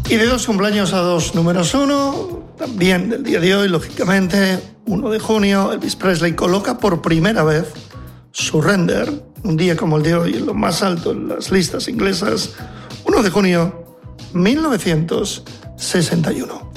Y de dos cumpleaños a dos números uno, también del día de hoy, lógicamente, 1 de junio, Elvis Presley coloca por primera vez Surrender, un día como el de hoy, en lo más alto en las listas inglesas, 1 de junio, 1961.